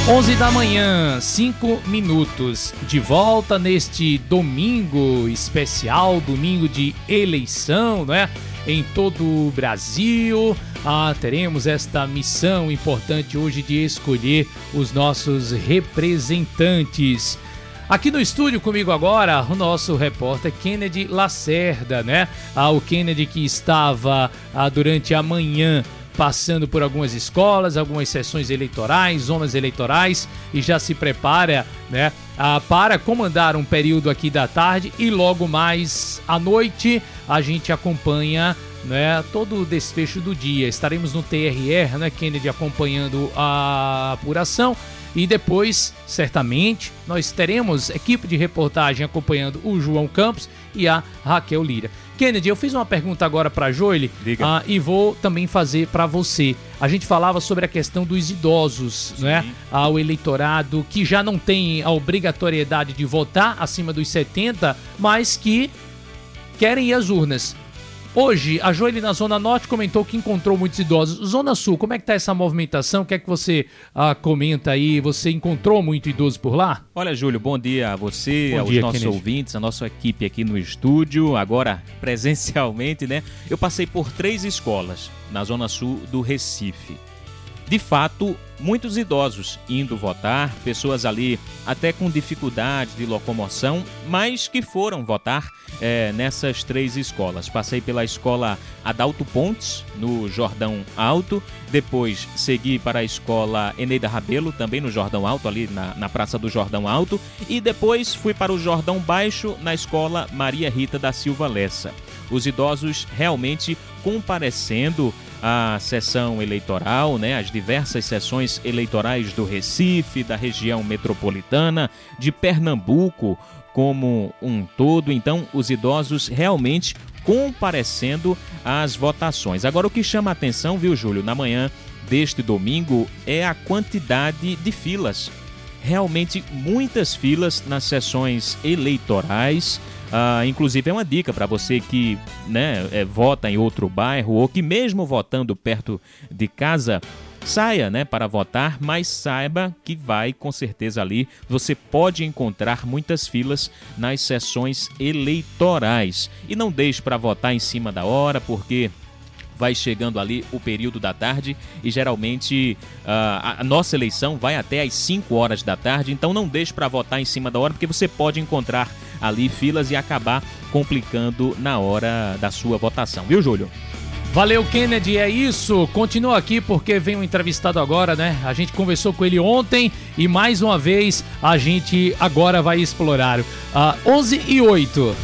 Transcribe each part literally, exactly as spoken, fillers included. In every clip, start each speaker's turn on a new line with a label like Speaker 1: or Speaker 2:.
Speaker 1: onze da manhã, cinco minutos, de volta neste domingo especial, domingo de eleição, não é? Em todo o Brasil, ah, teremos esta missão importante hoje de escolher os nossos representantes. Aqui no estúdio comigo agora, o nosso repórter Kennedy Lacerda, né? Ah, o Kennedy que estava ah, durante a manhã passando por algumas escolas, algumas sessões eleitorais, zonas eleitorais, e já se prepara, né, ah, para comandar um período aqui da tarde, e logo mais à noite a gente acompanha, né, todo o desfecho do dia. Estaremos no T R R, né, Kennedy, acompanhando a apuração. E depois, certamente, nós teremos equipe de reportagem acompanhando o João Campos e a Raquel Lira. Kennedy, eu fiz uma pergunta agora para a Joely uh, e vou também fazer para você. A gente falava sobre a questão dos idosos, né? Uh, o eleitorado que já não tem a obrigatoriedade de votar acima dos setenta, mas que querem ir às urnas. Hoje, a Joely na Zona Norte comentou que encontrou muitos idosos. Zona Sul, como é que tá essa movimentação? O que é que você ah, comenta aí? Você encontrou muito idoso por lá?
Speaker 2: Olha, Júlio, bom dia a você,
Speaker 1: bom
Speaker 2: aos
Speaker 1: dia,
Speaker 2: nossos
Speaker 1: Kennedy.
Speaker 2: ouvintes, a nossa equipe aqui no estúdio, agora presencialmente, né? Eu passei por três escolas na Zona Sul do Recife. De fato, muitos idosos indo votar, pessoas ali até com dificuldade de locomoção, mas que foram votar é, nessas três escolas. Passei pela escola Adalto Pontes, no Jordão Alto, depois segui para a escola Eneida Rabelo, também no Jordão Alto, ali na, na Praça do Jordão Alto, e depois fui para o Jordão Baixo, na escola Maria Rita da Silva Lessa. Os idosos realmente comparecendo à sessão eleitoral, né, as diversas sessões eleitorais do Recife, da região metropolitana, de Pernambuco como um todo. Então, os idosos realmente comparecendo às votações. Agora, o que chama a atenção, viu, Júlio, na manhã deste domingo é a quantidade de filas. Realmente muitas filas nas sessões eleitorais. Ah, inclusive é uma dica para você que, né, é, vota em outro bairro ou que mesmo votando perto de casa, saia, né, para votar, mas saiba que vai com certeza ali, você pode encontrar muitas filas nas sessões eleitorais. E não deixe para votar em cima da hora, porque vai chegando ali o período da tarde e geralmente uh, a nossa eleição vai até às cinco horas da tarde, então não deixe para votar em cima da hora, porque você pode encontrar ali filas e acabar complicando na hora da sua votação, viu, Júlio?
Speaker 1: Valeu, Kennedy, é isso. Continua aqui porque vem um entrevistado agora, né? A gente conversou com ele ontem e mais uma vez a gente agora vai explorar. Uh, onze e oito.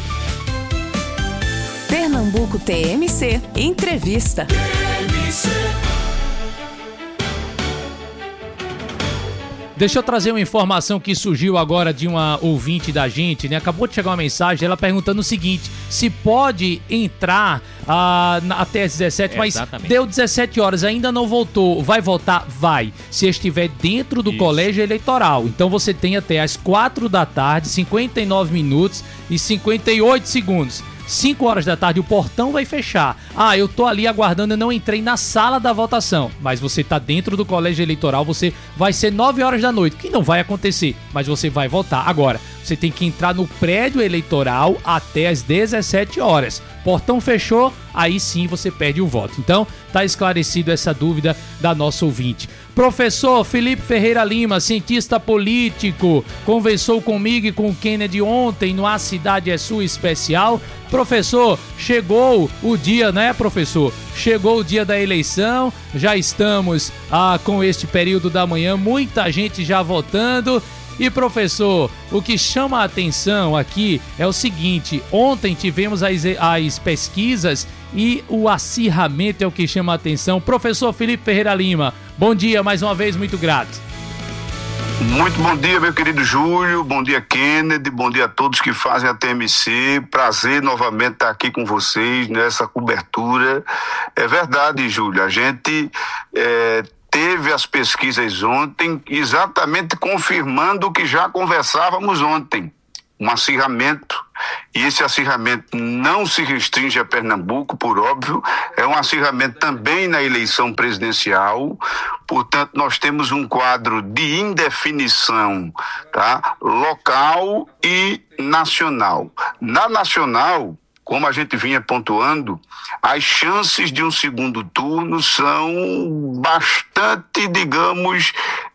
Speaker 3: Pernambuco T M C Entrevista.
Speaker 1: T M C. Deixa eu trazer uma informação que surgiu agora de uma ouvinte da gente, né? Acabou de chegar uma mensagem, ela perguntando o seguinte: se pode entrar ah, até às dezessete, mas
Speaker 2: Exatamente.
Speaker 1: Deu dezessete horas, ainda não voltou. Vai votar? Vai. Se estiver dentro do Isso. colégio eleitoral. Então você tem até às quatro da tarde, cinquenta e nove minutos e cinquenta e oito segundos. cinco horas da tarde o portão vai fechar. Ah, eu tô ali aguardando, eu não entrei na sala da votação. Mas você tá dentro do colégio eleitoral, você vai ser nove horas da noite, que não vai acontecer, mas você vai votar. Agora, você tem que entrar no prédio eleitoral até as dezessete horas. Portão fechou, aí sim você perde o voto. Então, tá esclarecido essa dúvida da nossa ouvinte. Professor Felipe Ferreira Lima, cientista político, conversou comigo e com o Kennedy ontem no A Cidade é Sua Especial. Professor, chegou o dia, né, professor? Chegou o dia da eleição, já estamos ah, com este período da manhã, muita gente já votando. E, professor, o que chama a atenção aqui é o seguinte: ontem tivemos as, as pesquisas e o acirramento é o que chama a atenção. Professor Felipe Ferreira Lima, bom dia, mais uma vez, muito grato.
Speaker 4: Muito bom dia, meu querido Júlio, bom dia, Kennedy, bom dia a todos que fazem a T M C, prazer novamente estar aqui com vocês nessa cobertura. É verdade, Júlio, a gente é, teve as pesquisas ontem exatamente confirmando o que já conversávamos ontem. um acirramento, e esse acirramento não se restringe a Pernambuco, por óbvio, é um acirramento também na eleição presidencial. Portanto, nós temos um quadro de indefinição, tá? Local e nacional. Na nacional, como a gente vinha pontuando, as chances de um segundo turno são bastante, digamos,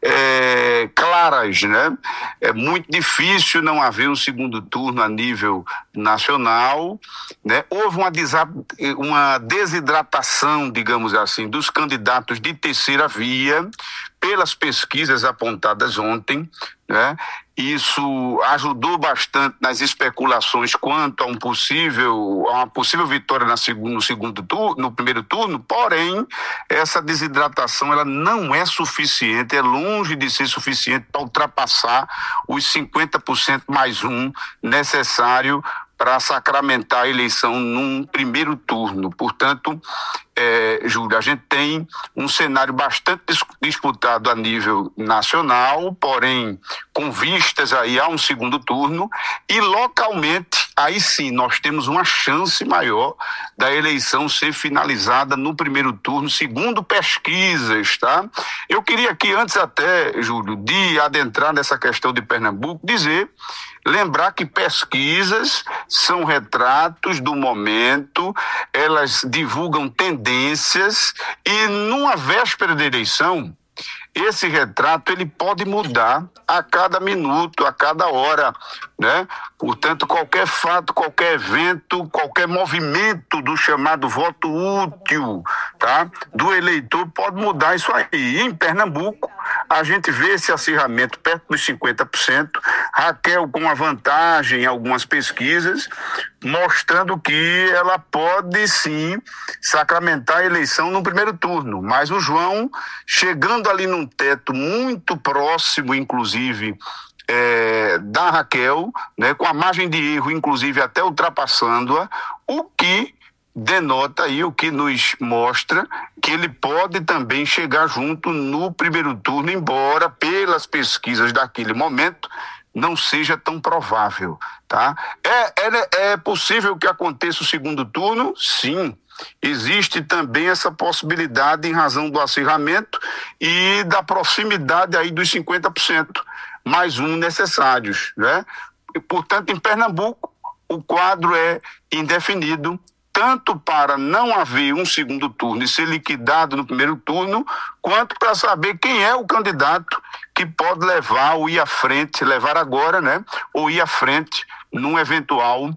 Speaker 4: é, claras, né? É muito difícil não haver um segundo turno a nível nacional, né? Houve uma, desa- uma desidratação, digamos assim, dos candidatos de terceira via, pelas pesquisas apontadas ontem, né? Isso ajudou bastante nas especulações quanto a um possível, a uma possível vitória na segundo, no segundo turno, no primeiro turno. Porém, essa desidratação ela não é suficiente, é longe de ser suficiente para ultrapassar os cinquenta por cento mais um necessário para sacramentar a eleição num primeiro turno. Portanto, é, Júlio, a gente tem um cenário bastante dis- disputado a nível nacional, porém com vistas aí a um segundo turno, e localmente, aí sim, nós temos uma chance maior da eleição ser finalizada no primeiro turno, segundo pesquisas, tá? Eu queria aqui, antes até, Júlio, de adentrar nessa questão de Pernambuco, dizer... Lembrar que pesquisas são retratos do momento, elas divulgam tendências e numa véspera de eleição, esse retrato ele pode mudar a cada minuto, a cada hora, né? Portanto, qualquer fato, qualquer evento, qualquer movimento do chamado voto útil, tá? Do eleitor pode mudar isso aí. E em Pernambuco, a gente vê esse acirramento perto dos cinquenta por cento, Raquel com uma vantagem em algumas pesquisas, mostrando que ela pode sim sacramentar a eleição no primeiro turno, mas o João chegando ali num teto muito próximo, inclusive, é, da Raquel, né, com a margem de erro, inclusive até ultrapassando-a, o que denota aí, o que nos mostra que ele pode também chegar junto no primeiro turno, embora pelas pesquisas daquele momento não seja tão provável, tá? É, é, é possível que aconteça o segundo turno? Sim. Existe também essa possibilidade em razão do acirramento e da proximidade aí dos cinquenta por cento, mais um necessários, né? E, portanto, em Pernambuco, o quadro é indefinido, tanto para não haver um segundo turno e ser liquidado no primeiro turno, quanto para saber quem é o candidato que pode levar ou ir à frente, levar agora, né? Ou ir à frente num eventual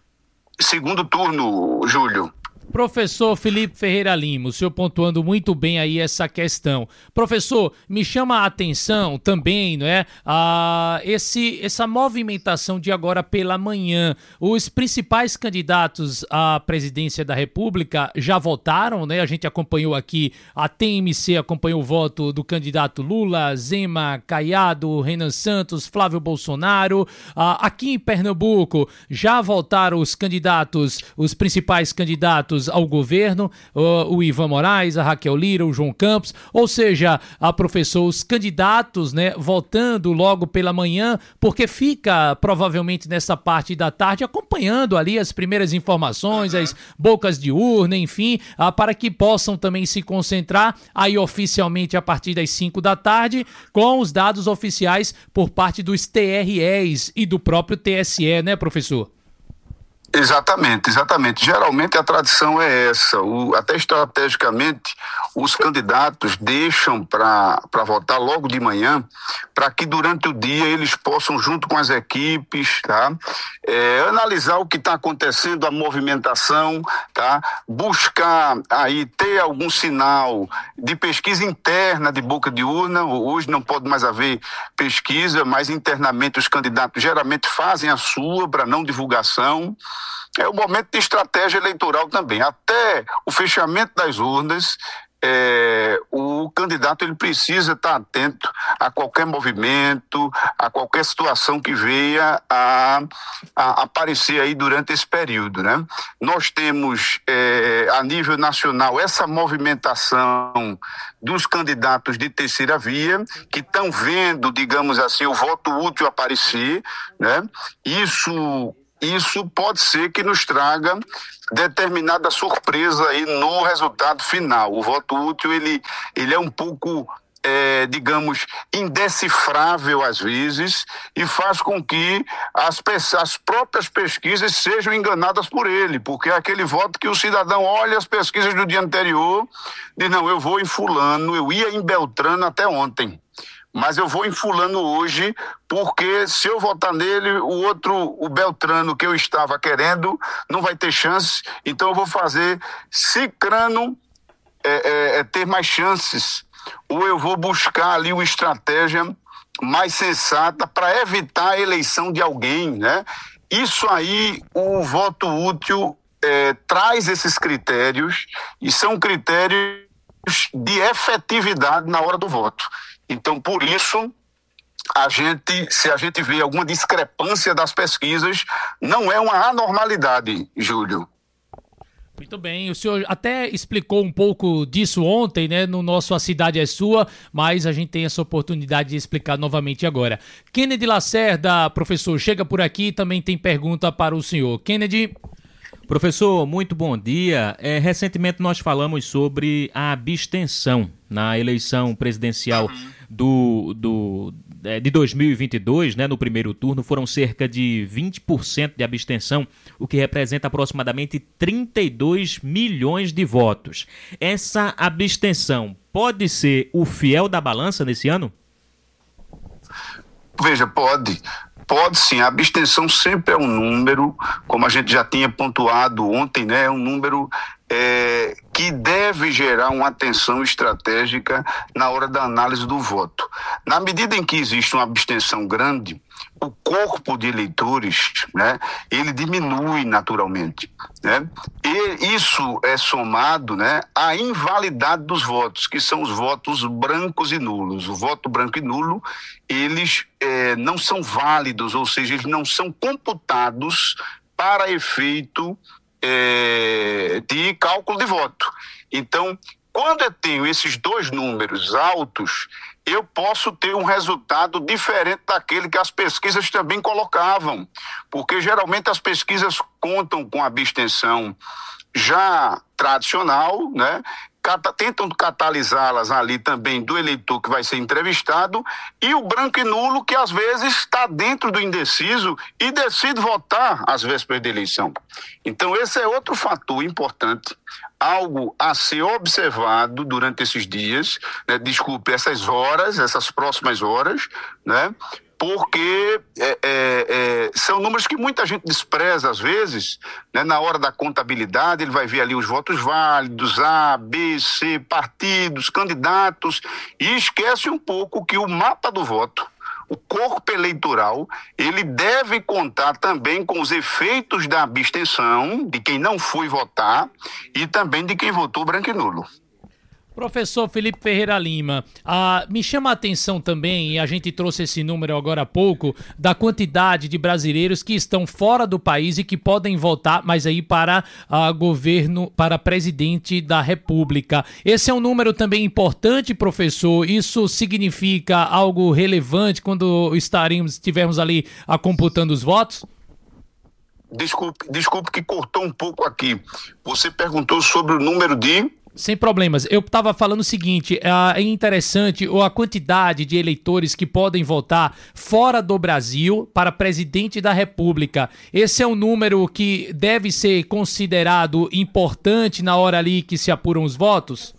Speaker 4: segundo turno, Júlio.
Speaker 1: Professor Felipe Ferreira Lima, o senhor pontuando muito bem aí essa questão. Professor, me chama a atenção também, não é? Ah, esse, essa movimentação de agora pela manhã. Os principais candidatos à presidência da República já votaram, né? A gente acompanhou aqui, a T M C acompanhou o voto do candidato Lula, Zema, Caiado, Renan Santos, Flávio Bolsonaro. Ah, aqui em Pernambuco já votaram os candidatos, os principais candidatos ao governo, o, o Ivan Moraes, a Raquel Lira, o João Campos, ou seja, a professor, os candidatos, né, votando logo pela manhã, porque fica provavelmente nessa parte da tarde acompanhando ali as primeiras informações, as bocas de urna, enfim, ah, para que possam também se concentrar aí oficialmente a partir das cinco da tarde com os dados oficiais por parte dos T R Es e do próprio T S E, né, professor?
Speaker 4: Exatamente, exatamente. Geralmente a tradição é essa. O, até estrategicamente, os candidatos deixam para votar logo de manhã, para que durante o dia eles possam, junto com as equipes, tá, é, analisar o que está acontecendo, a movimentação, tá, buscar aí ter algum sinal de pesquisa interna de boca de urna. Hoje não pode mais haver pesquisa, mas internamente os candidatos geralmente fazem a sua para não divulgação. É o momento de estratégia eleitoral também. Até o fechamento das urnas, é, o candidato ele precisa estar atento a qualquer movimento, a qualquer situação que venha a, a aparecer aí durante esse período, né? Nós temos, é, a nível nacional, essa movimentação dos candidatos de terceira via, que estão vendo, digamos assim, o voto útil aparecer, né? Isso, isso pode ser que nos traga determinada surpresa aí no resultado final. O voto útil, ele, ele é um pouco, é, digamos, indecifrável às vezes e faz com que as, as próprias pesquisas sejam enganadas por ele, porque é aquele voto que o cidadão olha as pesquisas do dia anterior e diz, não, eu vou em fulano, eu ia em Beltrano até ontem, mas eu vou em fulano hoje, porque se eu votar nele, o outro, o Beltrano que eu estava querendo, não vai ter chance, então eu vou fazer Cicrano é, é, ter mais chances, ou eu vou buscar ali uma estratégia mais sensata para evitar a eleição de alguém, né? Isso aí, o voto útil é, traz esses critérios, e são critérios de efetividade na hora do voto. Então, por isso, a gente, se a gente vê alguma discrepância das pesquisas, não é uma anormalidade, Júlio.
Speaker 1: Muito bem, o senhor até explicou um pouco disso ontem, né, no nosso A Cidade é Sua, mas a gente tem essa oportunidade de explicar novamente agora. Kennedy Lacerda, professor, chega por aqui e também tem pergunta para o senhor. Kennedy...
Speaker 2: Professor, muito bom dia. É, recentemente nós falamos sobre a abstenção na eleição presidencial do, do, é, de dois mil e vinte e dois, né, no primeiro turno. Foram cerca de vinte por cento de abstenção, o que representa aproximadamente trinta e dois milhões de votos. Essa abstenção pode ser o fiel da balança nesse ano?
Speaker 4: Veja, pode. Pode sim, a abstenção sempre é um número, como a gente já tinha pontuado ontem, né? É um número é, que deve gerar uma atenção estratégica na hora da análise do voto. Na medida em que existe uma abstenção grande, o corpo de eleitores, né, ele diminui naturalmente, né? E isso é somado, né, à invalidade dos votos, que são os votos brancos e nulos. O voto branco e nulo, eles é, não são válidos, ou seja, eles não são computados para efeito é, de cálculo de voto. Então, quando eu tenho esses dois números altos, eu posso ter um resultado diferente daquele que as pesquisas também colocavam, porque geralmente as pesquisas contam com a abstenção já tradicional, né? Cata, tentam catalisá-las ali também do eleitor que vai ser entrevistado, e o branco e nulo que às vezes está dentro do indeciso e decide votar às vésperas da eleição. Então esse é outro fator importante, algo a ser observado durante esses dias, né? Desculpe, essas horas, essas próximas horas, né? Porque é, é, é, são números que muita gente despreza às vezes, né? Na hora da contabilidade ele vai ver ali os votos válidos, A, B, C, partidos, candidatos, e esquece um pouco que o mapa do voto, o corpo eleitoral, ele deve contar também com os efeitos da abstenção de quem não foi votar e também de quem votou branco e nulo.
Speaker 1: Professor Felipe Ferreira Lima, ah, me chama a atenção também, e a gente trouxe esse número agora há pouco, da quantidade de brasileiros que estão fora do país e que podem votar, mas aí para ah, governo, para presidente da República. Esse é um número também importante, professor? Isso significa algo relevante quando estaremos, estivermos ali ah, computando os votos?
Speaker 4: Desculpe, desculpe que cortou um pouco aqui. Você perguntou sobre o número de...
Speaker 1: Sem problemas. Eu estava falando o seguinte, é interessante a quantidade de eleitores que podem votar fora do Brasil para presidente da República. Esse é um número que deve ser considerado importante na hora ali que se apuram os votos?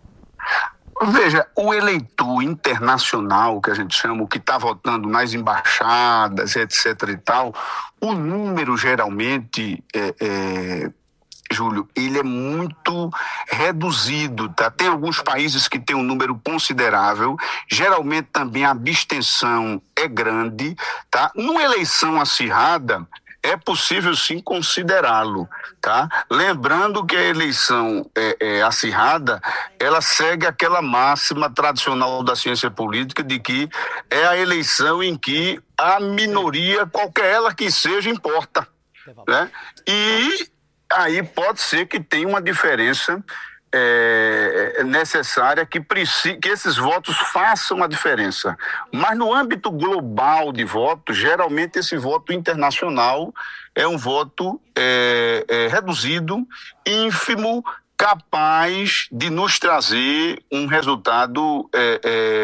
Speaker 4: Veja, o eleitor internacional, que a gente chama, o que está votando nas embaixadas, etc e tal, o número geralmente... É, é... Júlio, ele é muito reduzido, tá? Tem alguns países que têm um número considerável, geralmente também a abstenção é grande, tá? Numa eleição acirrada, é possível sim considerá-lo, tá? Lembrando que a eleição é, é, acirrada, ela segue aquela máxima tradicional da ciência política de que é a eleição em que a minoria, qualquer ela que seja, importa, né? E aí pode ser que tenha uma diferença É, necessária que, preci, que esses votos façam a diferença. Mas no âmbito global de voto, geralmente esse voto internacional é um voto é, é, reduzido, ínfimo, capaz de nos trazer um resultado, é,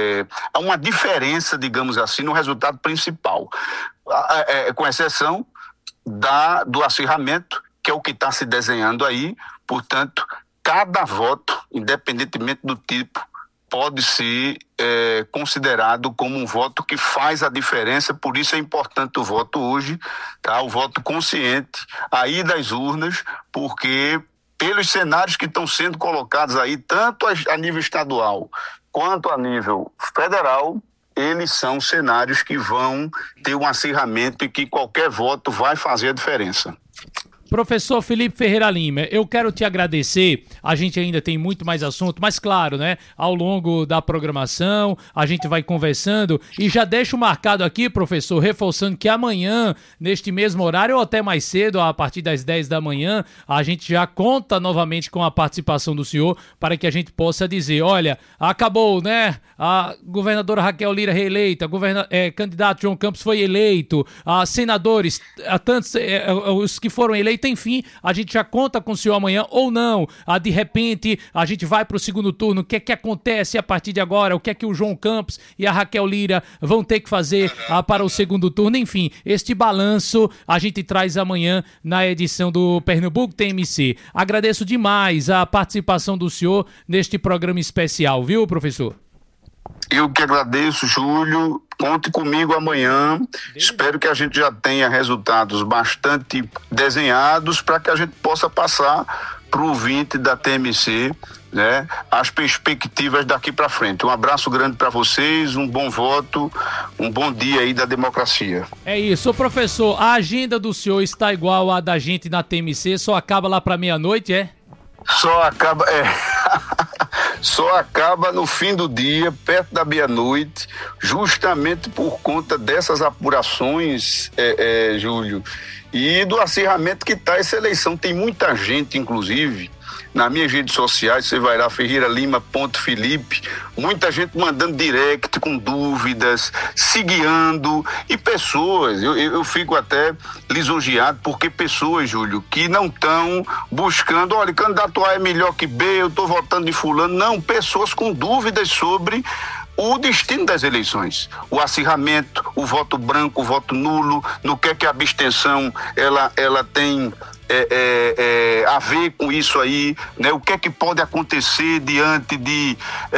Speaker 4: é, uma diferença, digamos assim, no resultado principal. É, é, com exceção da, do acirramento, que é o que está se desenhando aí, portanto, cada voto, independentemente do tipo, pode ser é, considerado como um voto que faz a diferença, por isso é importante o voto hoje, tá? O voto consciente, aí das urnas, porque pelos cenários que estão sendo colocados aí, tanto a nível estadual quanto a nível federal, eles são cenários que vão ter um acirramento e que qualquer voto vai fazer a diferença.
Speaker 1: Professor Felipe Ferreira Lima, eu quero te agradecer, a gente ainda tem muito mais assunto, mas claro, né, ao longo da programação, a gente vai conversando e já deixo marcado aqui, professor, reforçando que amanhã, neste mesmo horário ou até mais cedo, a partir das dez da manhã, a gente já conta novamente com a participação do senhor para que a gente possa dizer, olha, acabou, né, a governadora Raquel Lira reeleita, governa, é, candidato João Campos foi eleito, a senadores, a tantos, é, os que foram eleitos, enfim, a gente já conta com o senhor amanhã ou não. Ah, de repente, a gente vai para o segundo turno. O que é que acontece a partir de agora? O que é que o João Campos e a Raquel Lira vão ter que fazer ah, para o segundo turno? Enfim, este balanço a gente traz amanhã na edição do Pernambuco T M C. Agradeço demais a participação do senhor neste programa especial, viu, professor?
Speaker 4: Eu que agradeço, Júlio. Conte comigo amanhã. Espero que a gente já tenha resultados bastante desenhados para que a gente possa passar para o ouvinte da T M C, né, as perspectivas daqui para frente. Um abraço grande para vocês, um bom voto, um bom dia aí da democracia.
Speaker 1: É isso, professor. A agenda do senhor está igual à da gente na T M C, só acaba lá para meia-noite, é?
Speaker 4: Só acaba, é. Só acaba no fim do dia, perto da meia-noite, justamente por conta dessas apurações, é, é, Júlio, e do acirramento que está essa eleição. Tem muita gente, inclusive, nas minhas redes sociais, você vai lá, Ferreira Lima ponto Felipe, muita gente mandando direct com dúvidas, se guiando, e pessoas, eu, eu fico até lisonjeado, porque pessoas, Júlio, que não estão buscando, olha, candidato A é melhor que B, eu estou votando de fulano, não, pessoas com dúvidas sobre o destino das eleições, o acirramento, o voto branco, o voto nulo, no que é que a abstenção ela, ela tem é, é, é, a ver com isso aí, né? O que é que pode acontecer diante de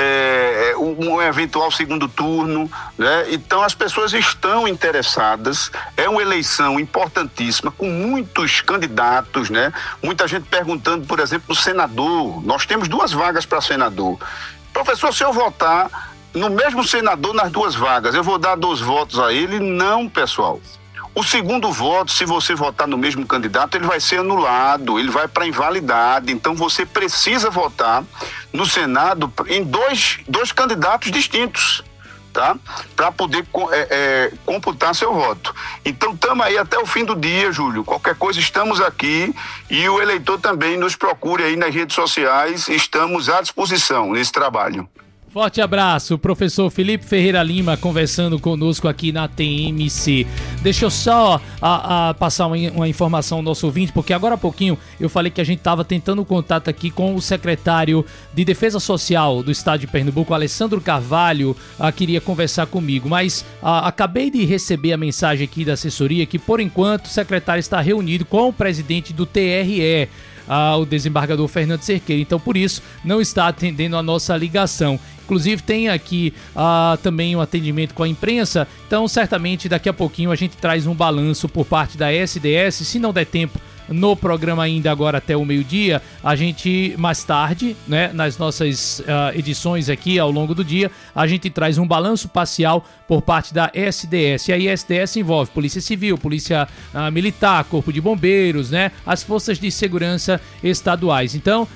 Speaker 4: é, um eventual segundo turno, né? Então as pessoas estão interessadas, é uma eleição importantíssima, com muitos candidatos, né? Muita gente perguntando, por exemplo, no senador, nós temos duas vagas para senador. Professor, se eu votar no mesmo senador nas duas vagas, eu vou dar dois votos a ele? Não, pessoal. O segundo voto, se você votar no mesmo candidato, ele vai ser anulado, ele vai para invalidade. Então você precisa votar no Senado em dois, dois candidatos distintos, tá? Para poder é, é, computar seu voto. Então estamos aí até o fim do dia, Júlio. Qualquer coisa, estamos aqui, e o eleitor também nos procure aí nas redes sociais, estamos à disposição nesse trabalho.
Speaker 1: Forte abraço, professor Felipe Ferreira Lima conversando conosco aqui na T M C. Deixa eu só a, a, passar uma, uma informação ao nosso ouvinte, porque agora há pouquinho eu falei que a gente estava tentando contato aqui com o secretário de Defesa Social do Estado de Pernambuco, Alessandro Carvalho, a, queria conversar comigo, mas a, acabei de receber a mensagem aqui da assessoria que, por enquanto, o secretário está reunido com o presidente do T R E, Ah, o desembargador Fernando Cerqueira, então por isso não está atendendo a nossa ligação. Inclusive tem aqui ah, também um atendimento com a imprensa, então certamente daqui a pouquinho a gente traz um balanço por parte da S D S, se não der tempo no programa ainda agora até o meio-dia, a gente mais tarde, né, nas nossas uh, edições aqui ao longo do dia, a gente traz um balanço parcial por parte da S D S. E aí a S D S envolve Polícia Civil, Polícia uh, Militar, Corpo de Bombeiros, né, as forças de segurança estaduais. Então,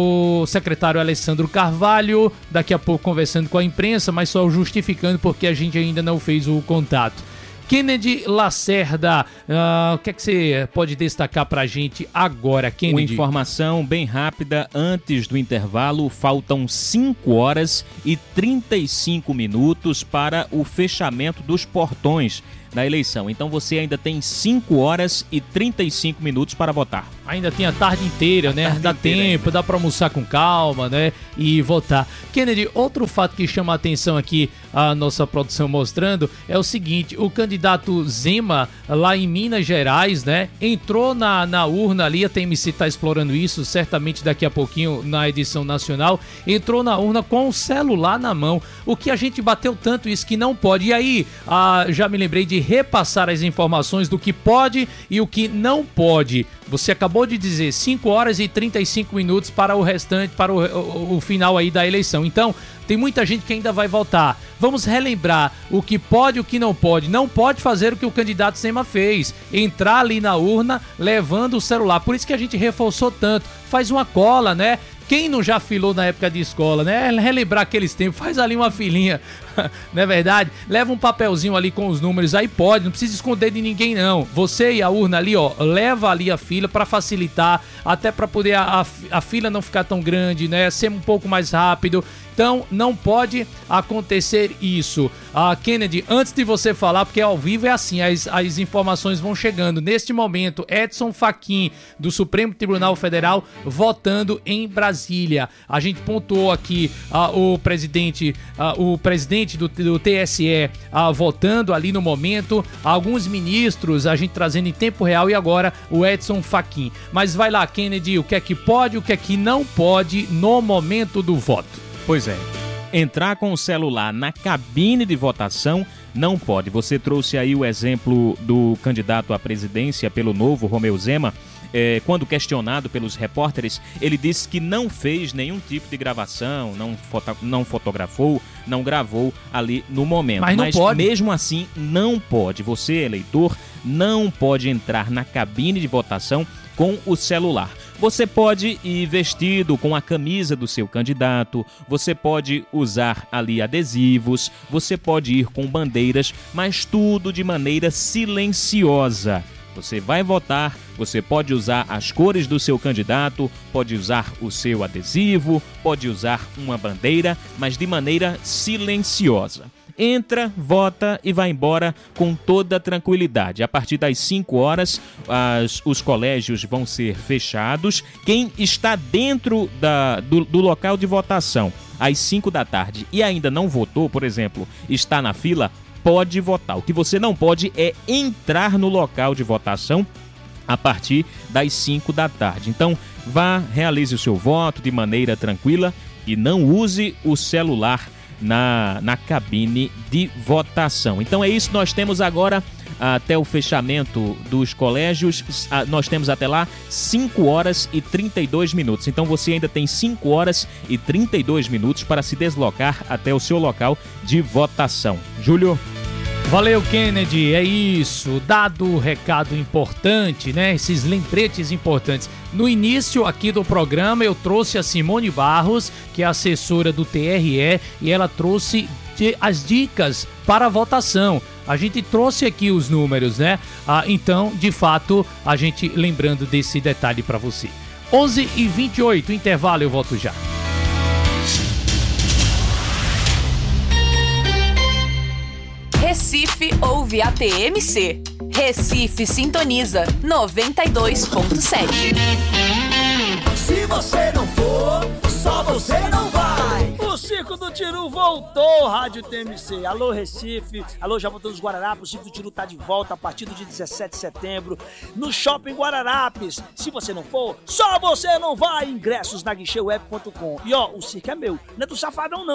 Speaker 1: o secretário Alessandro Carvalho, daqui a pouco conversando com a imprensa, mas só justificando porque a gente ainda não fez o contato. Kennedy Lacerda, uh, o que é que você pode destacar pra gente agora, Kennedy?
Speaker 2: Uma informação bem rápida antes do intervalo, faltam cinco horas e trinta e cinco minutos para o fechamento dos portões da eleição. Então você ainda tem cinco horas e trinta e cinco minutos para votar.
Speaker 1: Ainda tem a tarde inteira, né? Dá tempo,
Speaker 2: ainda.
Speaker 1: Dá pra almoçar com calma, né? E votar. Kennedy, outro fato que chama a atenção aqui, a nossa produção mostrando, é o seguinte: o candidato Zema, lá em Minas Gerais, né? Entrou na, na urna ali, a T M C tá explorando isso, certamente daqui a pouquinho na edição nacional, entrou na urna com o celular na mão. O que a gente bateu tanto isso que não pode. E aí, ah, já me lembrei de repassar as informações do que pode e o que não pode. Você acabou de dizer cinco horas e trinta e cinco minutos para o restante, para o, o, o final aí da eleição. Então, tem muita gente que ainda vai votar. Vamos relembrar o que pode e o que não pode. Não pode fazer o que o candidato Zema fez, entrar ali na urna levando o celular. Por isso que a gente reforçou tanto. Faz uma cola, né? Quem não já filou na época de escola, né? Relembrar aqueles tempos, faz ali uma filinha, não é verdade? Leva um papelzinho ali com os números, aí pode, não precisa esconder de ninguém não. Você e a urna ali, ó, leva ali a fila pra facilitar, até pra poder a, a, a fila não ficar tão grande, né? Ser um pouco mais rápido. Então, não pode acontecer isso. Ah, Kennedy, antes de você falar, porque ao vivo é assim, as, as informações vão chegando. Neste momento, Edson Fachin, do Supremo Tribunal Federal, votando em Brasília. A gente pontuou aqui ah, o presidente, ah, o presidente do, do T S E ah, votando ali no momento, alguns ministros, a gente trazendo em tempo real, e agora o Edson Fachin. Mas vai lá, Kennedy, o que é que pode, o que é que não pode no momento do voto?
Speaker 2: Pois é, entrar com o celular na cabine de votação não pode. Você trouxe aí o exemplo do candidato à presidência pelo Novo, Romeu Zema. É, quando questionado pelos repórteres, ele disse que não fez nenhum tipo de gravação, não, foto, não fotografou, não gravou ali no momento.
Speaker 1: Mas não
Speaker 2: Mas
Speaker 1: pode.
Speaker 2: Mesmo assim, não pode. Você, eleitor, não pode entrar na cabine de votação com o celular. Você pode ir vestido com a camisa do seu candidato, você pode usar ali adesivos, você pode ir com bandeiras, mas tudo de maneira silenciosa. Você vai votar, você pode usar as cores do seu candidato, pode usar o seu adesivo, pode usar uma bandeira, mas de maneira silenciosa. Entra, vota e vai embora com toda tranquilidade. A partir das cinco horas, as, os colégios vão ser fechados. Quem está dentro da, do, do local de votação às cinco da tarde e ainda não votou, por exemplo, está na fila, pode votar. O que você não pode é entrar no local de votação a partir das cinco da tarde. Então, vá, realize o seu voto de maneira tranquila e não use o celular Na, na cabine de votação. Então é isso, nós temos agora até o fechamento dos colégios, nós temos até lá cinco horas e trinta e dois minutos. Então você ainda tem cinco horas e trinta e dois minutos para se deslocar até o seu local de votação. Júlio?
Speaker 1: Valeu, Kennedy, é isso, dado o recado importante, né, esses lembretes importantes. No início aqui do programa eu trouxe a Simone Barros, que é assessora do T R E, e ela trouxe de, as dicas para a votação. A gente trouxe aqui os números, né, ah, então, de fato, a gente lembrando desse detalhe para você. onze e vinte e oito, intervalo, eu volto já.
Speaker 3: Recife ouve a T M C. Recife sintoniza noventa e dois ponto sete.
Speaker 5: Se você não for, só você não vai. O Circo do Tiru voltou, Rádio T M C. Alô, Recife. Alô, Jaboatão dos Guararapes. O Circo do Tiru tá de volta a partir do dia dezessete de setembro no Shopping Guararapes. Se você não for, só você não vai. Ingressos na guichê web ponto com. E ó, o circo é meu, não é do Safadão não.